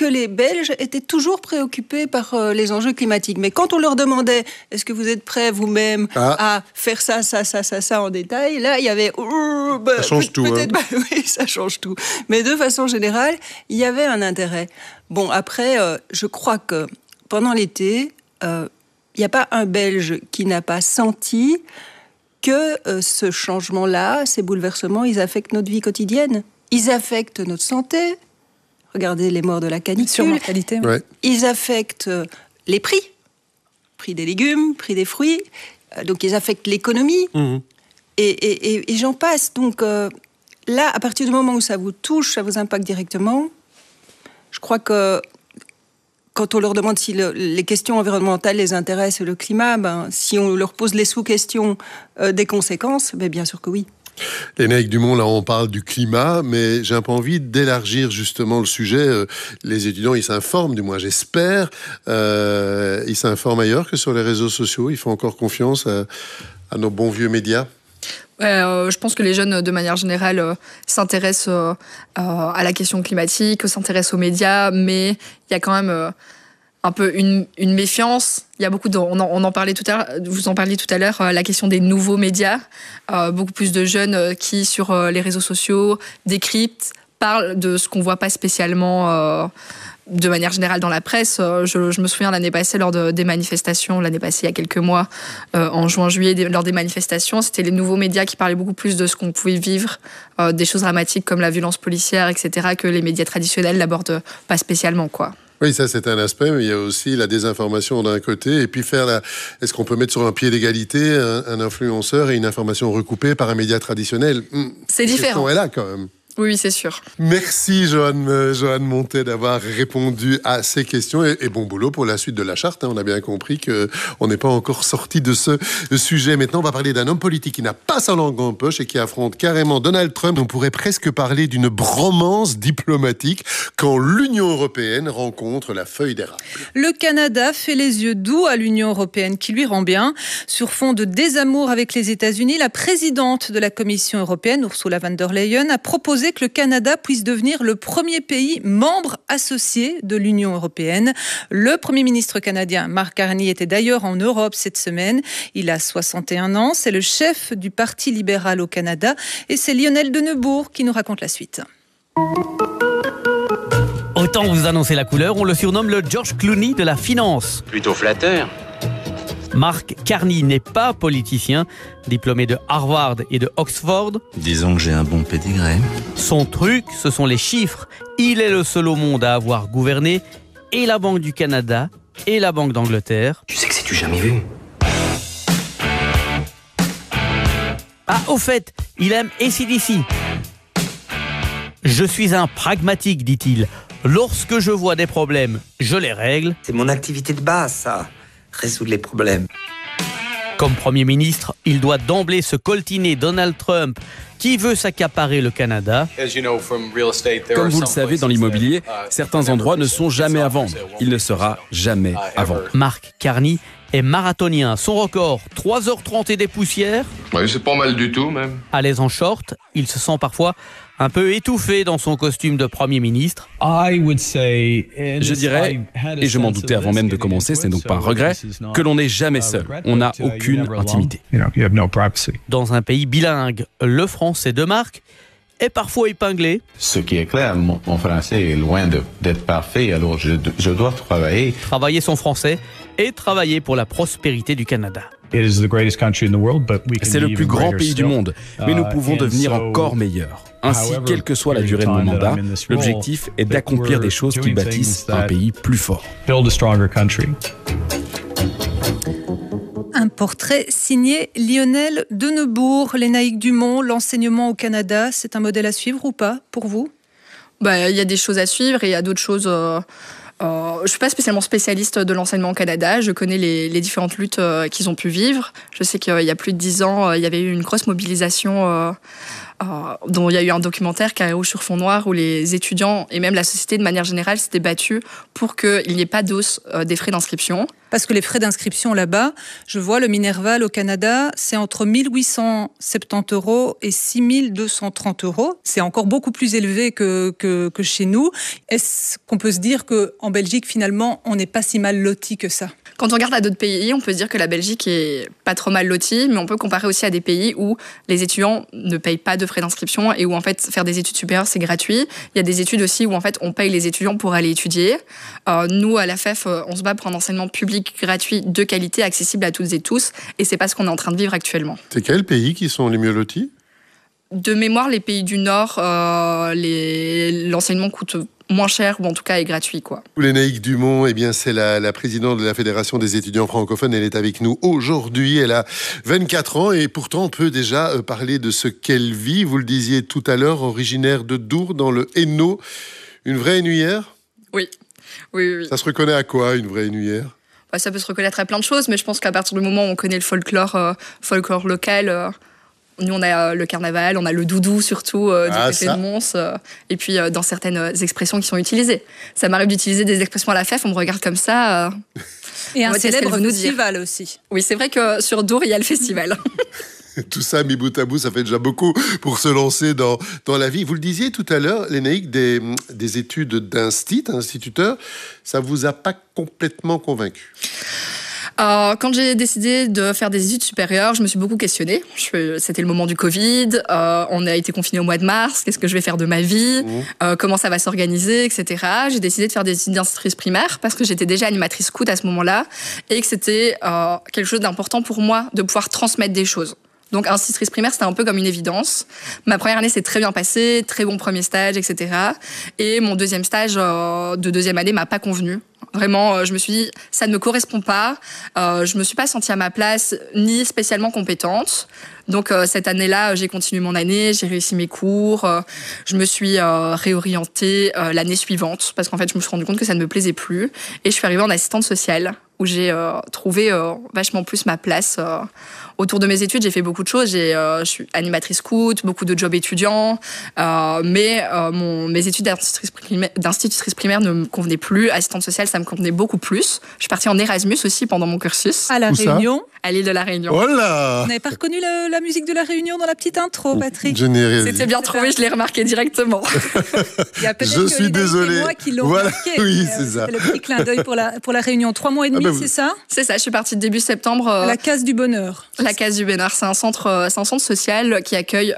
que les Belges étaient toujours préoccupés par les enjeux climatiques. Mais quand on leur demandait « Est-ce que vous êtes prêts vous-même à faire ça en détail ?» Là, il y avait... ça change tout. Oui, ça change tout. Mais de façon générale, il y avait un intérêt. Bon, après, je crois que pendant l'été, il n'y a pas un Belge qui n'a pas senti que ce changement-là, ces bouleversements, ils affectent notre vie quotidienne. Ils affectent notre santé. Regardez les morts de la canicule. Surmortalité. Ouais. Ils affectent les prix. Prix des légumes, prix des fruits. Donc, ils affectent l'économie. Mmh. Et j'en passe. Donc, là, à partir du moment où ça vous touche, ça vous impacte directement, je crois que quand on leur demande si les questions environnementales les intéressent et le climat, si on leur pose les sous-questions des conséquences, bien sûr que oui. Lénaïque Dumont, là on parle du climat, mais j'ai un peu envie d'élargir justement le sujet. Les étudiants, ils s'informent, du moins j'espère. Ils s'informent ailleurs que sur les réseaux sociaux. Ils font encore confiance à nos bons vieux médias. Je pense que les jeunes, de manière générale, s'intéressent à la question climatique, s'intéressent aux médias, mais il y a quand même un peu une méfiance. Il y a beaucoup on en parlait tout à l'heure, vous en parliez tout à l'heure, la question des nouveaux médias. Beaucoup plus de jeunes qui, sur les réseaux sociaux, décryptent, parlent de ce qu'on voit pas spécialement de manière générale dans la presse. Je me souviens l'année passée, lors des manifestations, il y a quelques mois, en juin-juillet, lors des manifestations, c'était les nouveaux médias qui parlaient beaucoup plus de ce qu'on pouvait vivre, des choses dramatiques comme la violence policière, etc., que les médias traditionnels n'abordent pas spécialement, quoi. Oui, ça c'est un aspect, mais il y a aussi la désinformation d'un côté, et puis est-ce qu'on peut mettre sur un pied d'égalité un influenceur et une information recoupée par un média traditionnel? C'est différent. La question est là quand même. Oui, c'est sûr. Merci Joanne Montet d'avoir répondu à ces questions et bon boulot pour la suite de la charte. On a bien compris qu'on n'est pas encore sorti de ce sujet. Maintenant, on va parler d'un homme politique qui n'a pas sa langue en poche et qui affronte carrément Donald Trump. On pourrait presque parler d'une bromance diplomatique quand l'Union européenne rencontre la feuille d'érable. Le Canada fait les yeux doux à l'Union européenne qui lui rend bien. Sur fond de désamour avec les États-Unis, la présidente de la Commission européenne, Ursula von der Leyen, a proposé que le Canada puisse devenir le premier pays membre associé de l'Union européenne. Le Premier ministre canadien Mark Carney était d'ailleurs en Europe cette semaine. Il a 61 ans, c'est le chef du Parti libéral au Canada et c'est Lionel de Neubourg qui nous raconte la suite. Autant vous annoncer la couleur, on le surnomme le George Clooney de la finance. Plutôt flatteur. Mark Carney n'est pas politicien, diplômé de Harvard et de Oxford. Disons que j'ai un bon pédigré. Son truc, ce sont les chiffres. Il est le seul au monde à avoir gouverné et la Banque du Canada et la Banque d'Angleterre. Tu sais que c'est du jamais vu. Ah, au fait, il aime AC/DC. Je suis un pragmatique, dit-il. Lorsque je vois des problèmes, je les règle. C'est mon activité de base, ça. Résoudre les problèmes. Comme Premier ministre, il doit d'emblée se coltiner Donald Trump, qui veut s'accaparer le Canada. Comme vous le savez, dans l'immobilier, certains endroits ne sont jamais à vendre. Il ne sera jamais à vendre. Mark Carney est marathonien. Son record, 3h30 et des poussières. Oui, c'est pas mal du tout, même. À l'aise en short, il se sent parfois un peu étouffé dans son costume de Premier ministre. Je dirais, et je m'en doutais avant même de commencer, ce n'est donc pas un regret, que l'on n'est jamais seul. On n'a aucune intimité. Dans un pays bilingue, le français de Marc est parfois épinglé. Ce qui est clair, mon français est loin d'être parfait, alors je dois travailler. Travailler son français et travailler pour la prospérité du Canada. C'est le plus grand pays du monde, mais nous pouvons devenir encore meilleurs. Ainsi, quelle que soit la durée de mon mandat, l'objectif est d'accomplir des choses qui bâtissent un pays plus fort. Un portrait signé Lionel de Neubourg. Lénaïque Dumont, l'enseignement au Canada, c'est un modèle à suivre ou pas pour vous ? Il y a des choses à suivre et il y a d'autres choses... je ne suis pas spécialement spécialiste de l'enseignement au Canada. Je connais les différentes luttes qu'ils ont pu vivre. Je sais qu'il y a plus de 10 ans, il y avait eu une grosse mobilisation dont il y a eu un documentaire Carré rouge sur fond noir où les étudiants et même la société de manière générale s'étaient battus pour qu'il n'y ait pas d'hausse des frais d'inscription. Parce que les frais d'inscription là-bas, je vois le Minerval au Canada, c'est entre 1 870 € et 6 230 €. C'est encore beaucoup plus élevé que chez nous. Est-ce qu'on peut se dire qu'en Belgique, finalement, on n'est pas si mal loti que ça ? Quand on regarde à d'autres pays, on peut se dire que la Belgique est pas trop mal lotie, mais on peut comparer aussi à des pays où les étudiants ne payent pas de frais d'inscription et où en fait faire des études supérieures c'est gratuit. Il y a des études aussi où en fait on paye les étudiants pour aller étudier. Nous à la FEF, on se bat pour un enseignement public gratuit de qualité, accessible à toutes et tous, et c'est pas ce qu'on est en train de vivre actuellement. C'est quels pays qui sont les mieux lotis ? De mémoire, les pays du Nord, l'enseignement coûte moins cher, ou en tout cas est gratuit, quoi. Lénaïque Dumont, eh bien, c'est la présidente de la Fédération des étudiants francophones. Elle est avec nous aujourd'hui. Elle a 24 ans et pourtant on peut déjà parler de ce qu'elle vit. Vous le disiez tout à l'heure, originaire de Dour, dans le Hainaut. Une vraie Hainouillère ? Oui. Ça se reconnaît à quoi, une vraie Hainouillère ? Ça peut se reconnaître à plein de choses, mais je pense qu'à partir du moment où on connaît le folklore local... Nous, on a le carnaval, on a le doudou surtout du côté de Mons, et puis dans certaines expressions qui sont utilisées. Ça m'arrive d'utiliser des expressions à la FEF, on me regarde comme ça. Et un célèbre festival aussi. Oui, c'est vrai que sur Dour, il y a le festival. Tout ça, mis bout à bout, ça fait déjà beaucoup pour se lancer dans la vie. Vous le disiez tout à l'heure, Lénaïque, des études instituteur, ça vous a pas complètement convaincu ? Quand j'ai décidé de faire des études supérieures, je me suis beaucoup questionnée. C'était le moment du Covid, on a été confinés au mois de mars, qu'est-ce que je vais faire de ma vie, comment ça va s'organiser, etc. J'ai décidé de faire des études d'institutrice primaire parce que j'étais déjà animatrice scout à ce moment-là et que c'était quelque chose d'important pour moi de pouvoir transmettre des choses. Donc, institutrice primaire, c'était un peu comme une évidence. Ma première année s'est très bien passée, très bon premier stage, etc. Et mon deuxième stage de deuxième année m'a pas convenu. Vraiment, je me suis dit, ça ne me correspond pas. Je me suis pas sentie à ma place, ni spécialement compétente. Donc, cette année-là, j'ai continué mon année, j'ai réussi mes cours. Je me suis réorientée l'année suivante, parce qu'en fait, je me suis rendu compte que ça ne me plaisait plus. Et je suis arrivée en assistante sociale, où j'ai trouvé vachement plus ma place. Autour de mes études, j'ai fait beaucoup de choses. Je suis animatrice scout, beaucoup de jobs étudiants. Mais mes études d'institutrice primaire ne me convenaient plus. Assistante sociale, ça me convenait beaucoup plus. Je suis partie en Erasmus aussi pendant mon cursus. À La Réunion ? À l'île de La Réunion. Oh là ! Vous n'avez pas reconnu la musique de La Réunion dans la petite intro, Patrick ? C'était bien trouvé, je l'ai remarqué directement. Il y a peut-être je suis désolé. Moi qui l'ont remarqué. Oui, c'est ça. C'est le petit clin d'œil pour la Réunion. 3 mois et demi, c'est ça ? C'est ça, je suis partie début septembre. La Case du Bonheur. La Case du Bonheur, c'est un centre social qui accueille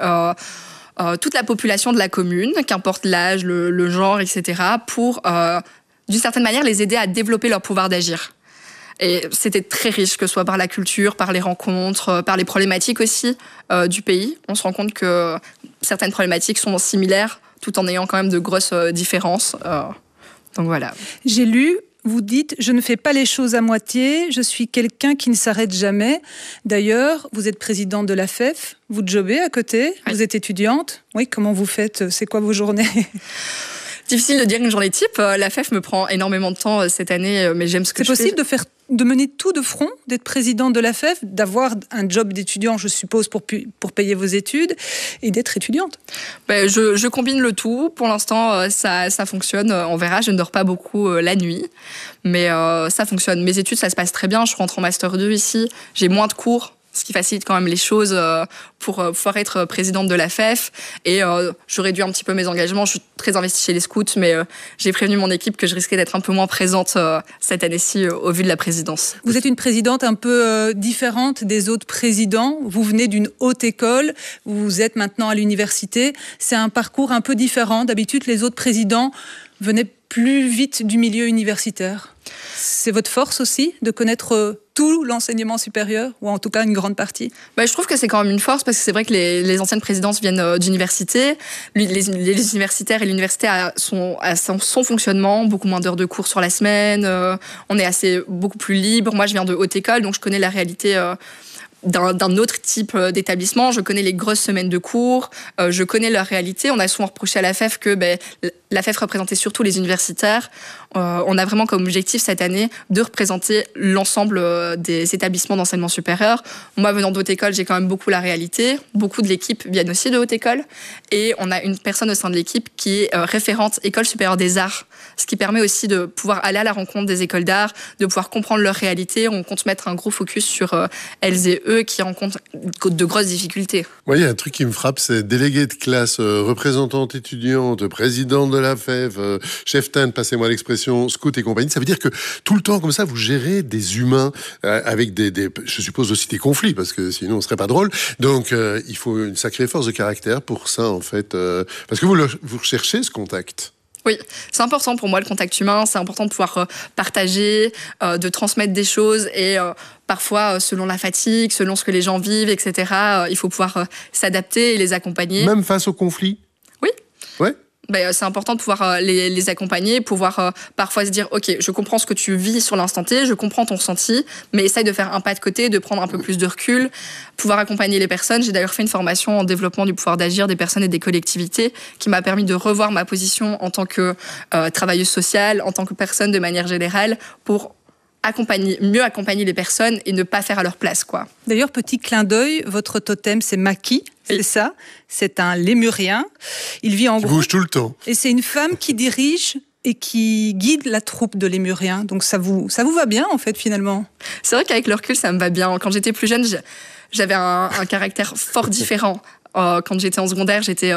toute la population de la commune, qu'importe l'âge, le genre, etc., pour, d'une certaine manière, les aider à développer leur pouvoir d'agir. Et c'était très riche, que ce soit par la culture, par les rencontres, par les problématiques aussi du pays. On se rend compte que certaines problématiques sont similaires, tout en ayant quand même de grosses différences. Donc voilà. J'ai lu... Vous dites, je ne fais pas les choses à moitié, je suis quelqu'un qui ne s'arrête jamais. D'ailleurs, vous êtes présidente de la FEF, vous jobbez à côté, oui. Vous êtes étudiante. Oui, comment vous faites ? C'est quoi vos journées ? Difficile de dire une journée type. La FEF me prend énormément de temps cette année, mais j'aime ce que je fais. C'est possible de mener tout de front, d'être présidente de la FEF, d'avoir un job d'étudiant, je suppose, pour payer vos études, et d'être étudiante. Je combine le tout. Pour l'instant, ça fonctionne. On verra, je ne dors pas beaucoup la nuit, mais ça fonctionne. Mes études, ça se passe très bien. Je rentre en Master 2 ici. J'ai moins de cours, ce qui facilite quand même les choses pour pouvoir être présidente de la FEF. Et je réduis un petit peu mes engagements. Je suis très investie chez les scouts, mais j'ai prévenu mon équipe que je risquais d'être un peu moins présente cette année-ci au vu de la présidence. Vous êtes une présidente un peu différente des autres présidents. Vous venez d'une haute école, vous êtes maintenant à l'université. C'est un parcours un peu différent. D'habitude, les autres présidents venaient plus vite du milieu universitaire. C'est votre force aussi de connaître tout l'enseignement supérieur, ou en tout cas une grande partie? Je trouve que c'est quand même une force, parce que c'est vrai que les anciennes présidences viennent d'université. Les universitaires et l'université a son fonctionnement, beaucoup moins d'heures de cours sur la semaine. On est beaucoup plus libre. Moi, je viens de haute école, donc je connais la réalité d'un autre type d'établissement. Je connais les grosses semaines de cours, je connais leur réalité. On a souvent reproché à la FEF que la FEF représentait surtout les universitaires. On a vraiment comme objectif cette année de représenter l'ensemble des établissements d'enseignement supérieur. Moi, venant de haute école, j'ai quand même beaucoup la réalité. Beaucoup de l'équipe viennent aussi de haute école. Et on a une personne au sein de l'équipe qui est référente École supérieure des arts, ce qui permet aussi de pouvoir aller à la rencontre des écoles d'art, de pouvoir comprendre leur réalité. On compte mettre un gros focus sur elles et eux qui rencontrent de grosses difficultés. Moi, il y a un truc qui me frappe, c'est délégué de classe, représentante étudiante, présidente de la FEF, chef-tan, passez-moi l'expression, scout et compagnie. Ça veut dire que tout le temps, comme ça, vous gérez des humains avec je suppose aussi des conflits, parce que sinon, ce serait pas drôle. Donc, il faut une sacrée force de caractère pour ça, en fait. Parce que vous recherchez ce contact. Oui, c'est important pour moi le contact humain, c'est important de pouvoir partager, de transmettre des choses et parfois selon la fatigue, selon ce que les gens vivent, etc. Il faut pouvoir s'adapter et les accompagner. Même face au conflit ? Oui. Ouais. C'est important de pouvoir les accompagner, pouvoir parfois se dire « Ok, je comprends ce que tu vis sur l'instant T, je comprends ton ressenti, mais essaye de faire un pas de côté, de prendre un peu plus de recul, pouvoir accompagner les personnes. » J'ai d'ailleurs fait une formation en développement du pouvoir d'agir des personnes et des collectivités qui m'a permis de revoir ma position en tant que travailleuse sociale, en tant que personne de manière générale, pour mieux accompagner les personnes et ne pas faire à leur place, quoi. D'ailleurs, petit clin d'œil, votre totem, c'est Maki, c'est ça. C'est un lémurien. Il vit en groupe. Bouge tout le temps. Et c'est une femme qui dirige et qui guide la troupe de lémuriens. Donc ça vous va bien, en fait, finalement. C'est vrai qu'avec le recul, ça me va bien. Quand j'étais plus jeune, j'avais un caractère fort différent. Quand j'étais en secondaire,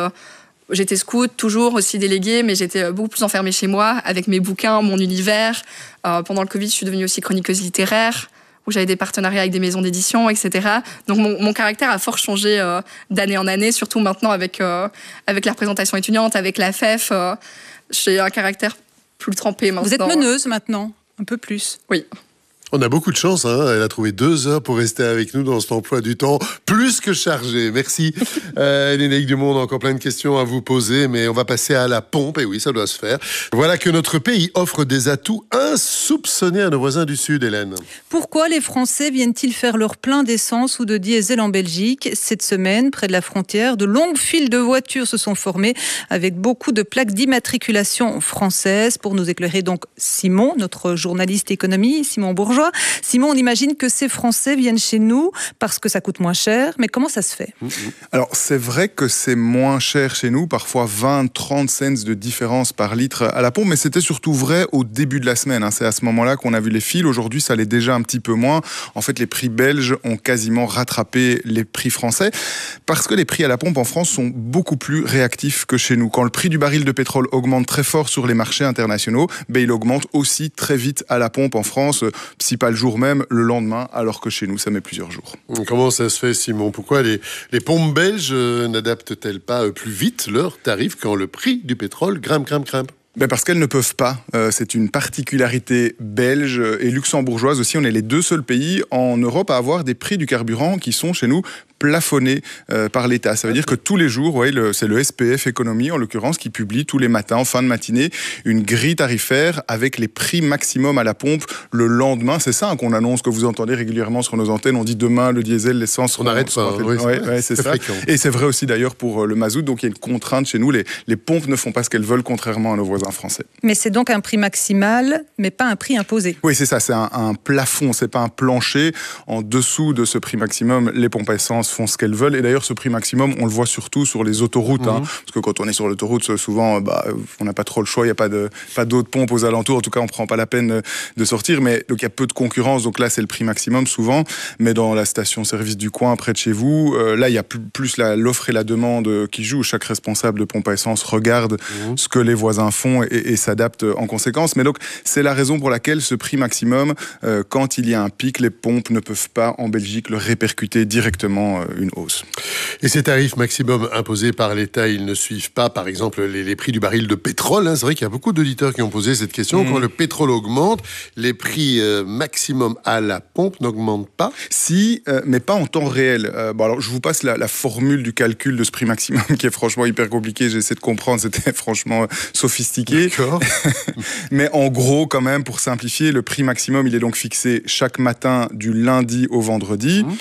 j'étais scout, toujours aussi déléguée, mais j'étais beaucoup plus enfermée chez moi, avec mes bouquins, mon univers. Pendant le Covid, je suis devenue aussi chroniqueuse littéraire, où j'avais des partenariats avec des maisons d'édition, etc. Donc mon caractère a fort changé d'année en année, surtout maintenant avec la représentation étudiante, avec la FEF. J'ai un caractère plus trempé maintenant. Vous êtes meneuse maintenant, un peu plus. Oui. On a beaucoup de chance, hein. Elle a trouvé 2 heures pour rester avec nous dans cet emploi du temps plus que chargé. Merci. Lénaïque Dumonde, encore plein de questions à vous poser, mais on va passer à la pompe. Et oui, ça doit se faire. Voilà que notre pays offre des atouts insoupçonnés à nos voisins du Sud, Hélène. Pourquoi les Français viennent-ils faire leur plein d'essence ou de diesel en Belgique ? Cette semaine, près de la frontière, de longues files de voitures se sont formées avec beaucoup de plaques d'immatriculation françaises. Pour nous éclairer donc Simon, notre journaliste économie, Simon Bourgeois. Simon, on imagine que ces Français viennent chez nous parce que ça coûte moins cher, mais comment ça se fait ? Alors, c'est vrai que c'est moins cher chez nous, parfois 20-30 cents de différence par litre à la pompe, mais c'était surtout vrai au début de la semaine. C'est à ce moment-là qu'on a vu les files. Aujourd'hui, ça l'est déjà un petit peu moins. En fait, les prix belges ont quasiment rattrapé les prix français parce que les prix à la pompe en France sont beaucoup plus réactifs que chez nous. Quand le prix du baril de pétrole augmente très fort sur les marchés internationaux, il augmente aussi très vite à la pompe en France. Si pas le jour même, le lendemain, alors que chez nous, ça met plusieurs jours. Comment ça se fait, Simon ? Pourquoi les pompes belges n'adaptent-elles pas plus vite leurs tarifs quand le prix du pétrole grimpe ? Parce qu'elles ne peuvent pas. C'est une particularité belge et luxembourgeoise aussi. On est les 2 seuls pays en Europe à avoir des prix du carburant qui sont chez nous plafonnés par l'État. Ça veut dire que tous les jours, c'est le SPF Économie en l'occurrence qui publie tous les matins, en fin de matinée, une grille tarifaire avec les prix maximum à la pompe le lendemain. C'est ça qu'on annonce, que vous entendez régulièrement sur nos antennes. On dit demain le diesel, l'essence. On n'arrête pas. C'est ça. Fréquent. Et c'est vrai aussi d'ailleurs pour le mazout. Donc il y a une contrainte chez nous. Les pompes ne font pas ce qu'elles veulent, contrairement à nos voisins français. Mais c'est donc un prix maximal, mais pas un prix imposé. Oui, c'est ça. C'est un plafond. C'est pas un plancher. En dessous de ce prix maximum, les pompes à essence font ce qu'elles veulent. Et d'ailleurs, ce prix maximum, on le voit surtout sur les autoroutes. Parce que quand on est sur l'autoroute, souvent, on n'a pas trop le choix. Il n'y a pas d'autres pompes aux alentours. En tout cas, on ne prend pas la peine de sortir. Mais donc, il y a peu de concurrence. Donc là, c'est le prix maximum souvent. Mais dans la station-service du coin, près de chez vous, là, il y a plus l'offre et la demande qui jouent. Chaque responsable de pompe à essence regarde ce que les voisins font et s'adapte en conséquence. Mais donc, c'est la raison pour laquelle ce prix maximum, quand il y a un pic, les pompes ne peuvent pas, en Belgique, le répercuter directement une hausse. Et ces tarifs maximum imposés par l'État, ils ne suivent pas, par exemple, les prix du baril de pétrole. C'est vrai qu'il y a beaucoup d'auditeurs qui ont posé cette question. Quand le pétrole augmente, les prix maximum à la pompe n'augmentent pas ? Si, mais pas en temps réel. Alors, je vous passe la formule du calcul de ce prix maximum qui est franchement hyper compliqué. J'essaie de comprendre, c'était franchement sophistiqué. D'accord. Mais en gros, quand même, pour simplifier, le prix maximum, il est donc fixé chaque matin du lundi au vendredi.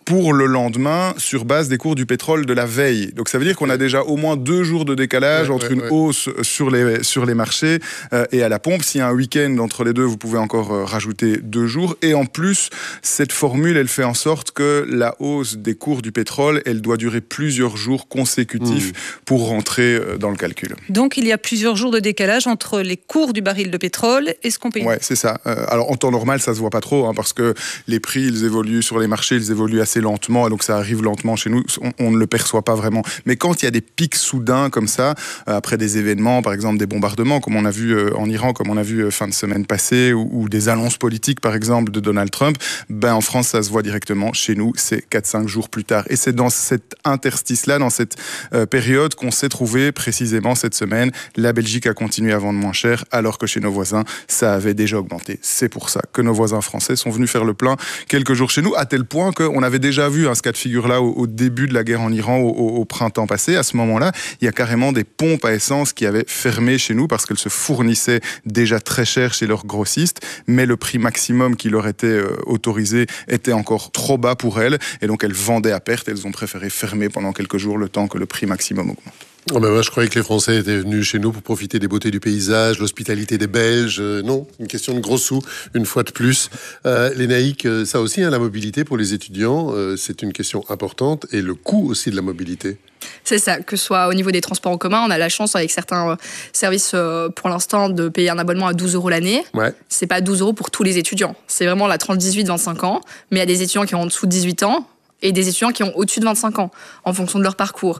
pour le lendemain sur base des cours du pétrole de la veille. Donc ça veut dire qu'on a déjà au moins 2 jours de décalage entre une hausse sur les marchés et à la pompe. S'il y a un week-end entre les deux, vous pouvez encore rajouter 2 jours. Et en plus, cette formule, elle fait en sorte que la hausse des cours du pétrole, elle doit durer plusieurs jours consécutifs pour rentrer dans le calcul. Donc il y a plusieurs jours de décalage entre les cours du baril de pétrole et ce qu'on paye. Ouais, c'est ça. Alors en temps normal, ça se voit pas trop, parce que les prix, ils évoluent sur les marchés, ils évoluent assez lentement, et donc ça arrive lentement chez nous, on ne le perçoit pas vraiment. Mais quand il y a des pics soudains comme ça, après des événements, par exemple des bombardements, comme on a vu en Iran, comme on a vu fin de semaine passée, ou des annonces politiques, par exemple, de Donald Trump, en France, ça se voit directement. Chez nous, c'est 4-5 jours plus tard. Et c'est dans cet interstice-là, dans cette période qu'on s'est trouvé précisément cette semaine. La Belgique a continué à vendre moins cher, alors que chez nos voisins, ça avait déjà augmenté. C'est pour ça que nos voisins français sont venus faire le plein quelques jours chez nous, à tel point qu'on avait déjà vu ce cas de figure-là au début de la guerre en Iran, au printemps passé. À ce moment-là, il y a carrément des pompes à essence qui avaient fermé chez nous parce qu'elles se fournissaient déjà très cher chez leurs grossistes, mais le prix maximum qui leur était autorisé était encore trop bas pour elles, et donc elles vendaient à perte. Elles ont préféré fermer pendant quelques jours le temps que le prix maximum augmente. Oh ben moi, je croyais que les Français étaient venus chez nous pour profiter des beautés du paysage, l'hospitalité des Belges. Non, une question de gros sous, une fois de plus. Lénaïque, ça aussi, la mobilité pour les étudiants, c'est une question importante, et le coût aussi de la mobilité. C'est ça, que ce soit au niveau des transports en commun, on a la chance avec certains services pour l'instant de payer un abonnement à 12 € l'année. Ouais. C'est pas 12 € pour tous les étudiants, c'est vraiment la tranche 18-25 ans, mais il y a des étudiants qui ont en dessous de 18 ans, et des étudiants qui ont au-dessus de 25 ans, en fonction de leur parcours.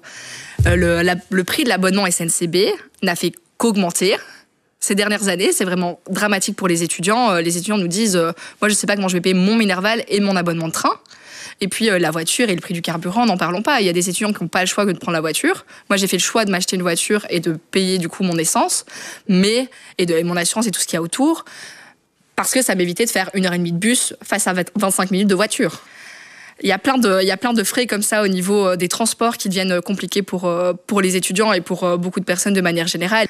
Le prix de l'abonnement SNCB n'a fait qu'augmenter ces dernières années. C'est vraiment dramatique pour les étudiants. Les étudiants nous disent moi, je ne sais pas comment je vais payer mon Minerval et mon abonnement de train. Et puis la voiture et le prix du carburant, n'en parlons pas. Il y a des étudiants qui n'ont pas le choix que de prendre la voiture. Moi, j'ai fait le choix de m'acheter une voiture et de payer du coup mon essence, et mon assurance et tout ce qu'il y a autour, parce que ça m'évitait de faire 1h30 de bus face à 25 minutes de voiture. Il y a plein de frais comme ça au niveau des transports qui deviennent compliqués pour les étudiants et pour beaucoup de personnes de manière générale.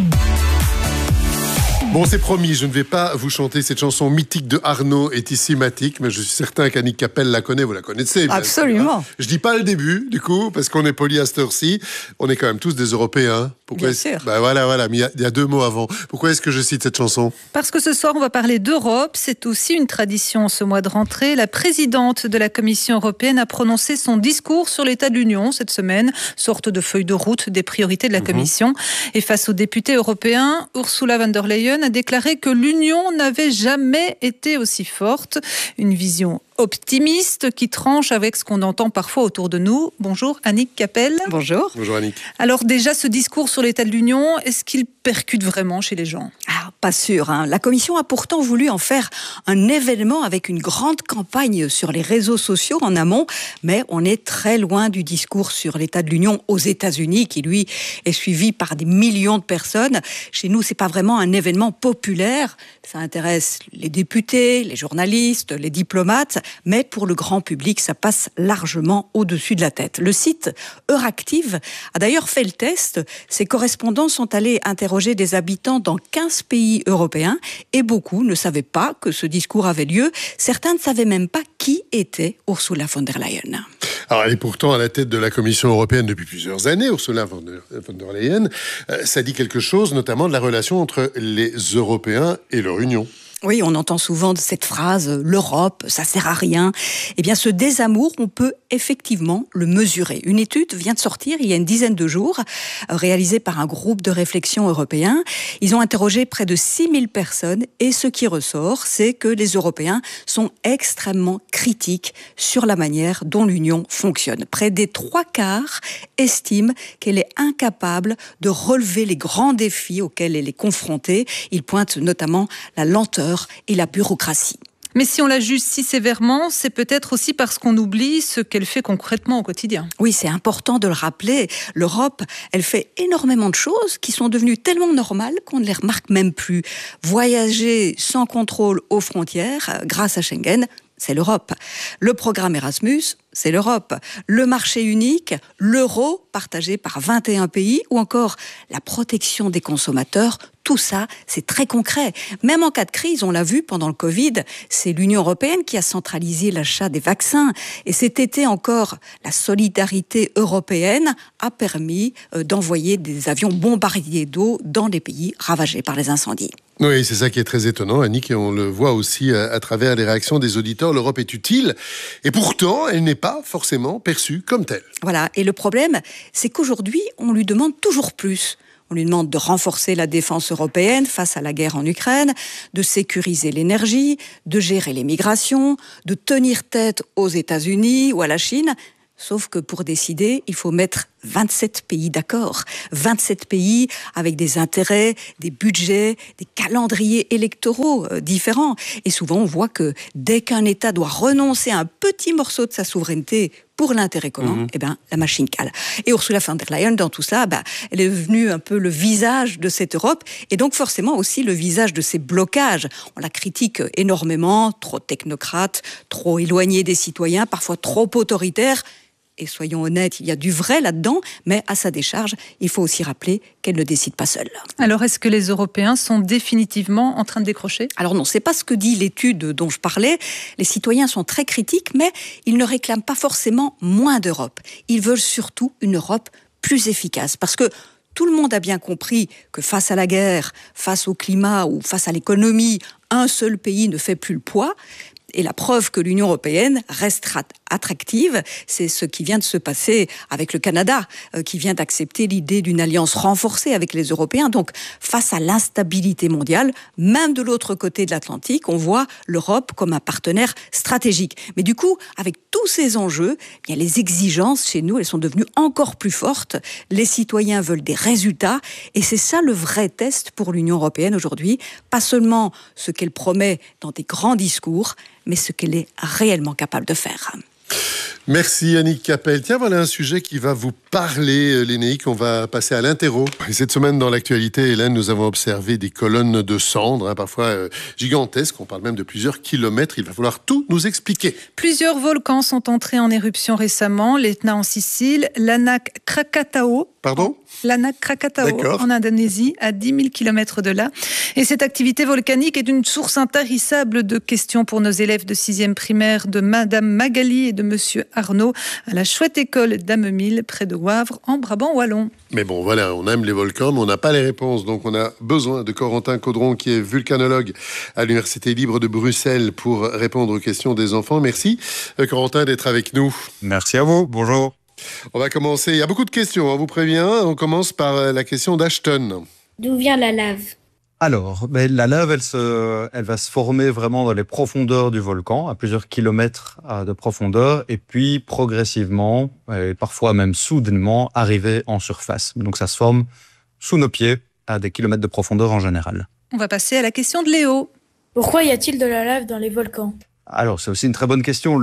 Bon, c'est promis, je ne vais pas vous chanter cette chanson mythique de Arnaud et Tissimatic, mais je suis certain qu'Annick Capel la connaît, vous la connaissez. Absolument. Hein. Je dis pas le début, du coup, parce qu'on est poli à cette heure-ci. On est quand même tous des Européens. Pourquoi Bien sûr. Voilà, mais il y a 2 mots avant. Pourquoi est-ce que je cite cette chanson ? Parce que ce soir, on va parler d'Europe. C'est aussi une tradition ce mois de rentrée. La présidente de la Commission européenne a prononcé son discours sur l'état de l'Union cette semaine, sorte de feuille de route des priorités de la Commission. Et face aux députés européens, Ursula von der Leyen a déclaré que l'Union n'avait jamais été aussi forte. Une vision optimiste qui tranche avec ce qu'on entend parfois autour de nous. Bonjour Annick Capel. Bonjour. Bonjour Annick. Alors déjà, ce discours sur l'état de l'Union, est-ce qu'il percute vraiment chez les gens ? Pas sûr. La Commission a pourtant voulu en faire un événement avec une grande campagne sur les réseaux sociaux en amont, mais on est très loin du discours sur l'état de l'Union aux États-Unis, qui lui est suivi par des millions de personnes. Chez nous, c'est pas vraiment un événement populaire. Ça intéresse les députés, les journalistes, les diplomates, mais pour le grand public, ça passe largement au-dessus de la tête. Le site Euractiv a d'ailleurs fait le test. Ses correspondants sont allés interroger des habitants dans 15 pays européens et beaucoup ne savaient pas que ce discours avait lieu. Certains ne savaient même pas qui était Ursula von der Leyen. Alors, elle est pourtant à la tête de la Commission européenne depuis plusieurs années, Ursula von der Leyen. Ça dit quelque chose, notamment de la relation entre les Européens et leur Union. Oui, on entend souvent cette phrase « l'Europe, ça sert à rien ». Eh bien, ce désamour, on peut effectivement le mesurer. Une étude vient de sortir il y a une dizaine de jours, réalisée par un groupe de réflexion européen. Ils ont interrogé près de 6000 personnes et ce qui ressort, c'est que les Européens sont extrêmement critiques sur la manière dont l'Union fonctionne. Près des 3/4 estiment qu'elle est incapable de relever les grands défis auxquels elle est confrontée. Ils pointent notamment la lenteur et la bureaucratie. Mais si on la juge si sévèrement, c'est peut-être aussi parce qu'on oublie ce qu'elle fait concrètement au quotidien. Oui, c'est important de le rappeler. L'Europe, elle fait énormément de choses qui sont devenues tellement normales qu'on ne les remarque même plus. Voyager sans contrôle aux frontières, grâce à Schengen, c'est l'Europe. Le programme Erasmus, c'est l'Europe. Le marché unique, l'euro partagé par 21 pays ou encore la protection des consommateurs, tout ça, c'est très concret. Même en cas de crise, on l'a vu pendant le Covid, c'est l'Union européenne qui a centralisé l'achat des vaccins. Et cet été encore, la solidarité européenne a permis d'envoyer des avions bombardiers d'eau dans les pays ravagés par les incendies. Oui, c'est ça qui est très étonnant, Annick, et on le voit aussi à travers les réactions des auditeurs. L'Europe est utile, et pourtant, elle n'est pas forcément perçue comme telle. Voilà, et le problème, c'est qu'aujourd'hui, on lui demande toujours plus. On lui demande de renforcer la défense européenne face à la guerre en Ukraine, de sécuriser l'énergie, de gérer les migrations, de tenir tête aux États-Unis ou à la Chine. Sauf que pour décider, il faut mettre 27 pays d'accord. 27 pays avec des intérêts, des budgets, des calendriers électoraux différents. Et souvent, on voit que dès qu'un État doit renoncer à un petit morceau de sa souveraineté pour l'intérêt commun, la machine cale. Et Ursula von der Leyen, dans tout ça, elle est devenue un peu le visage de cette Europe et donc forcément aussi le visage de ces blocages. On la critique énormément, trop technocrate, trop éloignée des citoyens, parfois trop autoritaire. Et soyons honnêtes, il y a du vrai là-dedans, mais à sa décharge, il faut aussi rappeler qu'elle ne décide pas seule. Alors, est-ce que les Européens sont définitivement en train de décrocher ? Alors non, c'est pas ce que dit l'étude dont je parlais. Les citoyens sont très critiques, mais ils ne réclament pas forcément moins d'Europe. Ils veulent surtout une Europe plus efficace, parce que tout le monde a bien compris que face à la guerre, face au climat ou face à l'économie, un seul pays ne fait plus le poids. Et la preuve que l'Union européenne restera attractive, c'est ce qui vient de se passer avec le Canada, qui vient d'accepter l'idée d'une alliance renforcée avec les Européens. Donc, face à l'instabilité mondiale, même de l'autre côté de l'Atlantique, on voit l'Europe comme un partenaire stratégique. Mais du coup, avec tous ces enjeux, bien, les exigences chez nous, elles sont devenues encore plus fortes. Les citoyens veulent des résultats, et c'est ça le vrai test pour l'Union européenne aujourd'hui. Pas seulement ce qu'elle promet dans des grands discours, mais ce qu'elle est réellement capable de faire. Merci Annick Capel. Tiens, voilà un sujet qui va vous parler, Lénéique. On va passer à l'interro. Et cette semaine, dans l'actualité, Hélène, nous avons observé des colonnes de cendres, parfois gigantesques. On parle même de plusieurs kilomètres. Il va falloir tout nous expliquer. Plusieurs volcans sont entrés en éruption récemment. L'Etna en Sicile, l'Anak Krakatau. Pardon ? L'Anak Krakatau en Indonésie, à 10 000 km de là. Et cette activité volcanique est une source intarissable de questions pour nos élèves de 6e primaire, de Madame Magali et de Monsieur Arnaud, à la chouette école d'Amemil, près de Wavre, en Brabant wallon. Mais bon, voilà, on aime les volcans, mais on n'a pas les réponses. Donc on a besoin de Corentin Caudron, qui est vulcanologue à l'Université libre de Bruxelles, pour répondre aux questions des enfants. Merci, Corentin, d'être avec nous. Merci à vous. Bonjour. On va commencer. Il y a beaucoup de questions, on vous prévient. On commence par la question d'Ashton. D'où vient la lave ? Alors, la lave, elle va se former vraiment dans les profondeurs du volcan, à plusieurs kilomètres de profondeur, et puis progressivement, et parfois même soudainement, arriver en surface. Donc ça se forme sous nos pieds, à des kilomètres de profondeur en général. On va passer à la question de Léo. Pourquoi y a-t-il de la lave dans les volcans ? Alors, c'est aussi une très bonne question.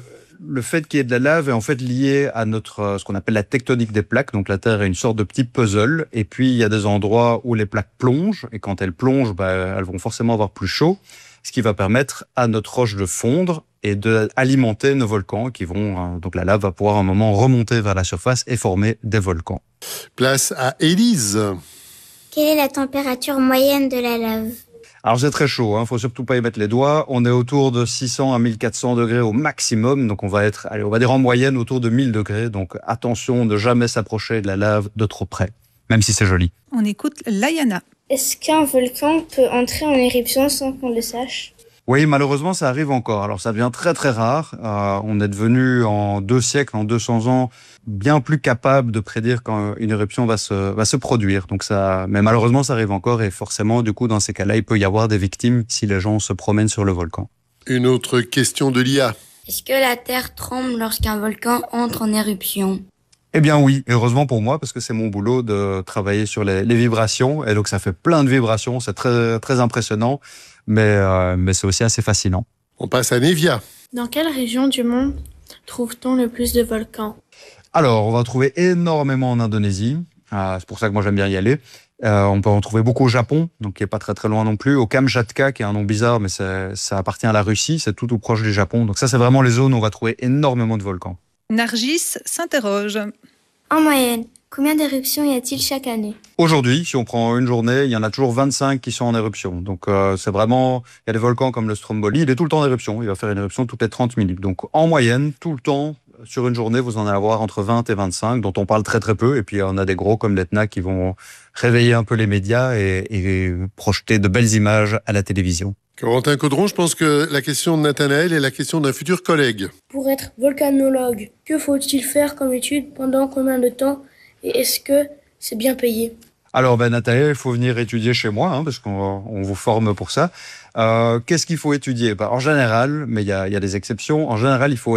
Le fait qu'il y ait de la lave est en fait lié à ce qu'on appelle la tectonique des plaques. Donc la Terre est une sorte de petit puzzle. Et puis il y a des endroits où les plaques plongent. Et quand elles plongent, elles vont forcément avoir plus chaud. Ce qui va permettre à notre roche de fondre et d'alimenter nos volcans qui vont... donc la lave va pouvoir à un moment remonter vers la surface et former des volcans. Place à Élise. Quelle est la température moyenne de la lave ? Alors c'est très chaud, faut surtout pas y mettre les doigts. On est autour de 600 à 1400 degrés au maximum, donc on va dire en moyenne autour de 1000 degrés. Donc attention de jamais s'approcher de la lave de trop près, même si c'est joli. On écoute Layana. Est-ce qu'un volcan peut entrer en éruption sans qu'on le sache ? Oui, malheureusement, ça arrive encore. Alors, ça devient très, très rare. On est devenu, en 2 siècles, en 200 ans, bien plus capable de prédire quand une éruption va se produire. Donc mais malheureusement, ça arrive encore. Et forcément, du coup, dans ces cas-là, il peut y avoir des victimes si les gens se promènent sur le volcan. Une autre question de l'IA. Est-ce que la Terre tremble lorsqu'un volcan entre en éruption ? Eh bien oui, heureusement pour moi, parce que c'est mon boulot de travailler sur les vibrations. Et donc, ça fait plein de vibrations. C'est très, très impressionnant. Mais c'est aussi assez fascinant. On passe à Nevia. Dans quelle région du monde trouve-t-on le plus de volcans ? Alors, on va trouver énormément en Indonésie. C'est pour ça que moi, j'aime bien y aller. On peut en trouver beaucoup au Japon, donc qui est pas très très loin non plus. Au Kamchatka, qui est un nom bizarre, mais ça appartient à la Russie, c'est tout proche du Japon. Donc ça, c'est vraiment les zones où on va trouver énormément de volcans. Nargis s'interroge. En moyenne, combien d'éruptions y a-t-il chaque année? Aujourd'hui, si on prend une journée, il y en a toujours 25 qui sont en éruption. Donc c'est vraiment, il y a des volcans comme le Stromboli, il est tout le temps en éruption. Il va faire une éruption toutes les 30 minutes. Donc en moyenne, tout le temps, sur une journée, vous en allez avoir entre 20 et 25, dont on parle très très peu. Et puis on a des gros comme l'Etna qui vont réveiller un peu les médias et projeter de belles images à la télévision. Corentin Caudron, je pense que la question de Nathanaël est la question d'un futur collègue. Pour être volcanologue, que faut-il faire comme étude, pendant combien de temps, et est-ce que c'est bien payé? Alors, Nathanaël, il faut venir étudier chez moi, parce qu'on vous forme pour ça. Qu'est-ce qu'il faut étudier? En général, mais il y a des exceptions, en général, il faut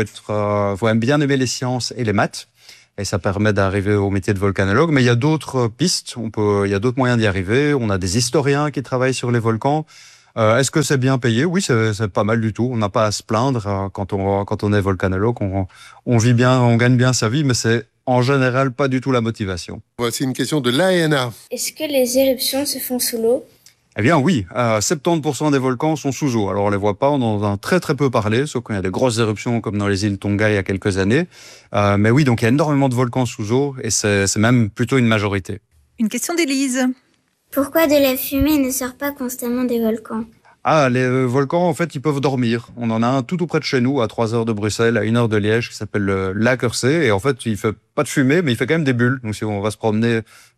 bien aimer les sciences et les maths. Et ça permet d'arriver au métier de volcanologue. Mais il y a d'autres pistes, il y a d'autres moyens d'y arriver. On a des historiens qui travaillent sur les volcans. Est-ce que c'est bien payé? Oui, c'est pas mal du tout. On n'a pas à se plaindre quand on est volcanologue. On vit bien, on gagne bien sa vie, mais c'est en général pas du tout la motivation. Voici une question de l'ANA. Est-ce que les éruptions se font sous l'eau? Eh bien oui, 70% des volcans sont sous eau. Alors on les voit pas, on en a très très peu parlé, sauf quand il y a des grosses éruptions comme dans les îles Tonga il y a quelques années. Mais oui, donc il y a énormément de volcans sous eau et c'est même plutôt une majorité. Une question d'Élise. Pourquoi de la fumée ne sort pas constamment des volcans? Les volcans, en fait, ils peuvent dormir. On en a un tout près de chez nous, à 3 heures de Bruxelles, à 1 heure de Liège, qui s'appelle le lac Hersey. Et en fait, il fait pas de fumée, mais il fait quand même des bulles. Donc, si on va se promener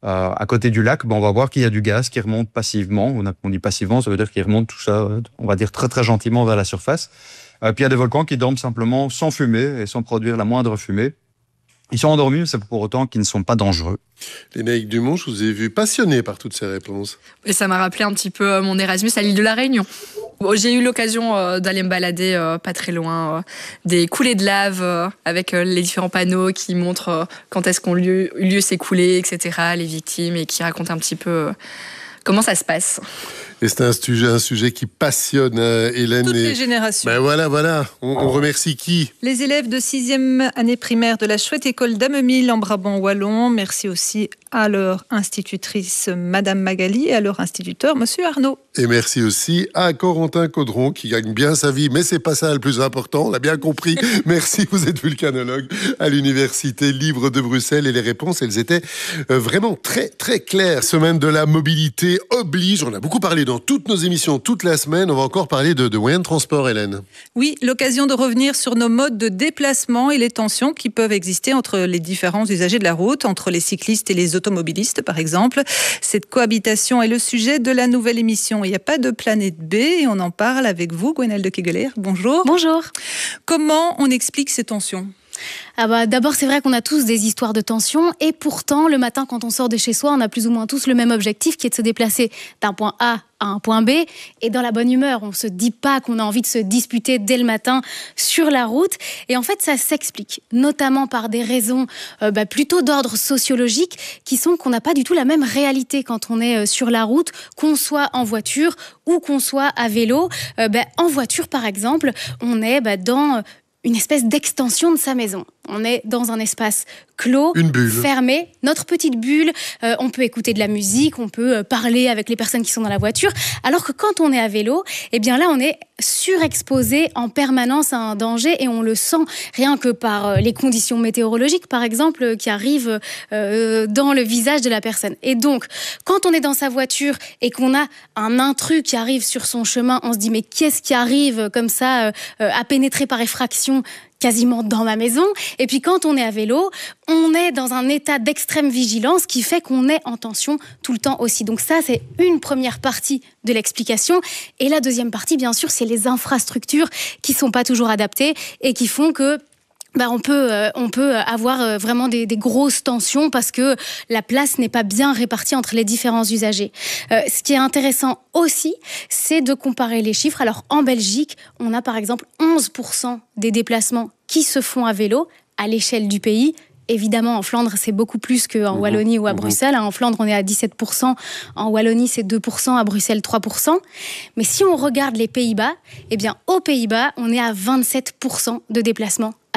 à côté du lac, on va voir qu'il y a du gaz qui remonte passivement. On dit passivement, ça veut dire qu'il remonte tout ça, on va dire très très gentiment vers la surface. Puis il y a des volcans qui dorment simplement sans fumer et sans produire la moindre fumée. Ils sont endormis, mais c'est pour autant qu'ils ne sont pas dangereux. Lénaïque Dumont, je vous ai vu passionné par toutes ces réponses. Et ça m'a rappelé un petit peu mon Erasmus à l'île de la Réunion. J'ai eu l'occasion d'aller me balader pas très loin, des coulées de lave avec les différents panneaux qui montrent quand est-ce qu'ont eu lieu ces coulées, etc., les victimes, et qui racontent un petit peu comment ça se passe. Et c'est un sujet qui passionne Hélène. Toutes les générations. Voilà. On remercie qui? Les élèves de 6e année primaire de la chouette école d'Amemil en Brabant wallon. Merci aussi à leur institutrice Madame Magali et à leur instituteur Monsieur Arnaud. Et merci aussi à Corentin Caudron qui gagne bien sa vie, mais c'est pas ça le plus important, on l'a bien compris. Merci, vous êtes vulcanologue à l'Université libre de Bruxelles et les réponses, elles étaient vraiment très très claires. Semaine de la mobilité oblige, on a beaucoup parlé dans toutes nos émissions toute la semaine, on va encore parler de moyens de transport, Hélène. Oui, l'occasion de revenir sur nos modes de déplacement et les tensions qui peuvent exister entre les différents usagers de la route, entre les cyclistes et les automobilistes par exemple. Cette cohabitation est le sujet de la nouvelle émission Il n'y a pas de planète B et on en parle avec vous, Gwenaëlle de Kegeler. Bonjour. Bonjour. Comment on explique ces tensions ? D'abord, c'est vrai qu'on a tous des histoires de tension et pourtant, le matin, quand on sort de chez soi, on a plus ou moins tous le même objectif qui est de se déplacer d'un point A à un point B et dans la bonne humeur. On ne se dit pas qu'on a envie de se disputer dès le matin sur la route. Et en fait, ça s'explique, notamment par des raisons plutôt d'ordre sociologique qui sont qu'on n'a pas du tout la même réalité quand on est sur la route, qu'on soit en voiture ou qu'on soit à vélo. En voiture, par exemple, on est dans une espèce d'extension de sa maison. On est dans un espace clos, fermé, notre petite bulle. On peut écouter de la musique, on peut parler avec les personnes qui sont dans la voiture. Alors que quand on est à vélo, là, on est surexposé en permanence à un danger et on le sent rien que par les conditions météorologiques, par exemple, qui arrivent dans le visage de la personne. Et donc, quand on est dans sa voiture et qu'on a un intrus qui arrive sur son chemin, on se dit mais qu'est-ce qui arrive comme ça à pénétrer par effraction quasiment dans ma maison. Et puis quand on est à vélo, on est dans un état d'extrême vigilance qui fait qu'on est en tension tout le temps aussi. Donc ça, c'est une première partie de l'explication. Et la deuxième partie, bien sûr, c'est les infrastructures qui sont pas toujours adaptées et qui font que on peut avoir vraiment des grosses tensions parce que la place n'est pas bien répartie entre les différents usagers. Ce qui est intéressant aussi, c'est de comparer les chiffres. Alors en Belgique, on a par exemple 11% des déplacements qui se font à vélo à l'échelle du pays. Évidemment, en Flandre, c'est beaucoup plus qu'en Wallonie ou à Bruxelles. En Flandre, on est à 17%. En Wallonie, c'est 2%. À Bruxelles, 3%. Mais si on regarde les Pays-Bas, aux Pays-Bas, on est à 27% de déplacements à vélo.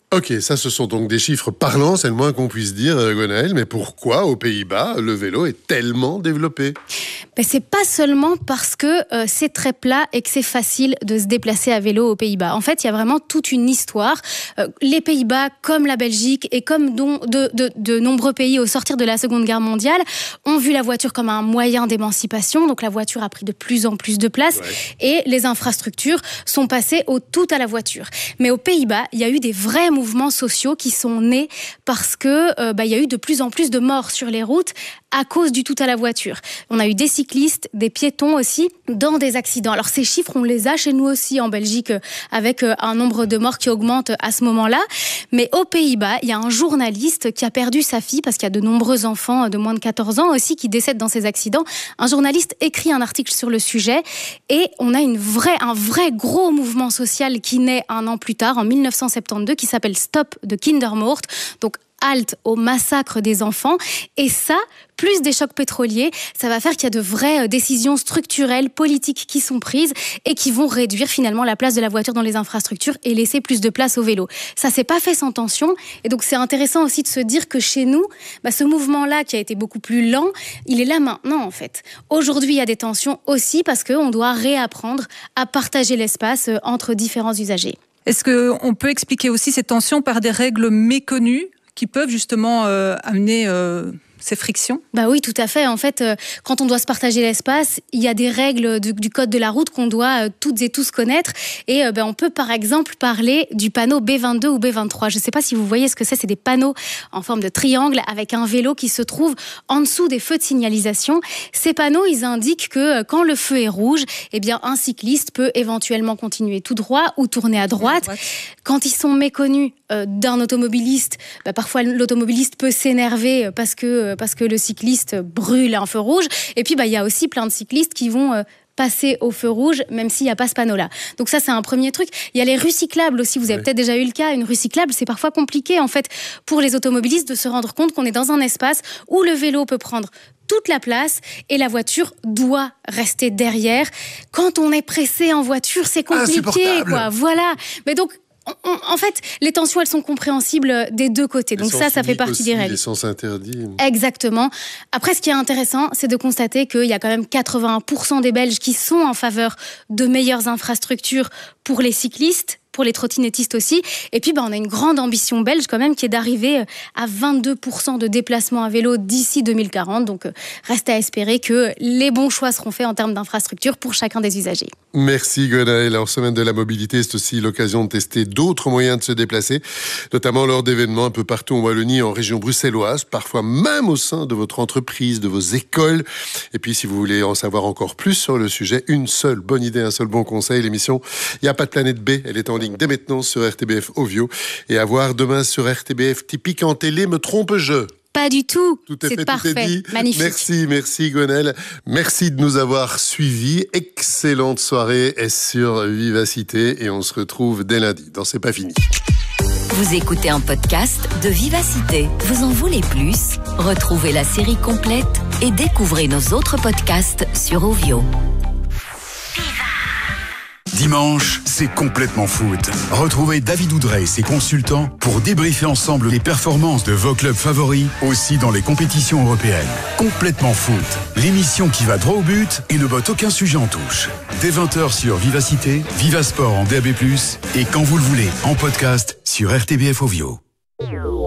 Ok, ça ce sont donc des chiffres parlants, c'est le moins qu'on puisse dire, Gwenaëlle, mais pourquoi aux Pays-Bas le vélo est tellement développé ? C'est pas seulement parce que c'est très plat et que c'est facile de se déplacer à vélo aux Pays-Bas. En fait, il y a vraiment toute une histoire. Les Pays-Bas, comme la Belgique et comme de nombreux pays au sortir de la Seconde Guerre mondiale, ont vu la voiture comme un moyen d'émancipation. Donc la voiture a pris de plus en plus de place et les infrastructures sont passées au tout à la voiture. Mais aux Pays-Bas, il y a eu des vrais mouvements sociaux qui sont nés parce que il y a eu de plus en plus de morts sur les routes à cause du tout à la voiture. On a eu des cyclistes, des piétons aussi, dans des accidents. Alors ces chiffres, on les a chez nous aussi en Belgique, avec un nombre de morts qui augmente à ce moment-là. Mais aux Pays-Bas, il y a un journaliste qui a perdu sa fille, parce qu'il y a de nombreux enfants de moins de 14 ans aussi qui décèdent dans ces accidents. Un journaliste écrit un article sur le sujet et on a un vrai gros mouvement social qui naît un an plus tard, en 1972, qui s'appelle Stop de Kindermoord. Donc halte au massacre des enfants. Et ça, plus des chocs pétroliers, ça va faire qu'il y a de vraies décisions structurelles, politiques qui sont prises et qui vont réduire finalement la place de la voiture dans les infrastructures et laisser plus de place au vélo. Ça s'est pas fait sans tension. Et donc c'est intéressant aussi de se dire que chez nous, ce mouvement-là qui a été beaucoup plus lent, il est là maintenant en fait. Aujourd'hui, il y a des tensions aussi parce qu'on doit réapprendre à partager l'espace entre différents usagers. Est-ce qu'on peut expliquer aussi ces tensions par des règles méconnues qui peuvent justement amener ces frictions ? Oui, tout à fait. En fait, quand on doit se partager l'espace, il y a des règles du code de la route qu'on doit toutes et tous connaître. Et on peut par exemple parler du panneau B22 ou B23. Je ne sais pas si vous voyez ce que c'est. C'est des panneaux en forme de triangle avec un vélo qui se trouve en dessous des feux de signalisation. Ces panneaux, ils indiquent que quand le feu est rouge, un cycliste peut éventuellement continuer tout droit ou tourner à droite. Quand ils sont méconnus d'un automobiliste, parfois l'automobiliste peut s'énerver parce que le cycliste brûle un feu rouge. Et puis, il y a aussi plein de cyclistes qui vont passer au feu rouge, même s'il n'y a pas ce panneau-là. Donc ça, c'est un premier truc. Il y a les rues cyclables aussi. Vous avez peut-être déjà eu le cas. Une rue cyclable, c'est parfois compliqué, en fait, pour les automobilistes de se rendre compte qu'on est dans un espace où le vélo peut prendre toute la place et la voiture doit rester derrière. Quand on est pressé en voiture, c'est compliqué, quoi. Voilà. Mais donc, en fait, les tensions, elles sont compréhensibles des deux côtés. Donc ça fait partie des règles. Les sens interdits. Exactement. Après, ce qui est intéressant, c'est de constater qu'il y a quand même 81% des Belges qui sont en faveur de meilleures infrastructures pour les cyclistes, pour les trottinettistes aussi. Et puis, on a une grande ambition belge quand même qui est d'arriver à 22% de déplacements à vélo d'ici 2040. Donc, reste à espérer que les bons choix seront faits en termes d'infrastructures pour chacun des usagers. Merci Gwenaëlle. En semaine de la mobilité, c'est aussi l'occasion de tester d'autres moyens de se déplacer, notamment lors d'événements un peu partout en Wallonie, en région bruxelloise, parfois même au sein de votre entreprise, de vos écoles. Et puis, si vous voulez en savoir encore plus sur le sujet, une seule bonne idée, un seul bon conseil, l'émission « Il n'y a pas de planète B », elle est en ligne dès maintenant sur RTBF Ovio et à voir demain sur RTBF Typique en télé. Me trompe-je ? Pas du tout. Tout est c'est fait, parfait. Tout est dit. Magnifique. Merci Gwenaëlle. Merci de nous avoir suivis. Excellente soirée sur Vivacité et on se retrouve dès lundi dans C'est pas fini. Vous écoutez un podcast de Vivacité. Vous en voulez plus ? Retrouvez la série complète et découvrez nos autres podcasts sur Ovio. Dimanche, c'est complètement foot. Retrouvez David Oudrey et ses consultants pour débriefer ensemble les performances de vos clubs favoris, aussi dans les compétitions européennes. Complètement foot, l'émission qui va droit au but et ne botte aucun sujet en touche. Dès 20h sur Vivacité, Vivasport en DAB+, et quand vous le voulez, en podcast sur RTBF Ovio.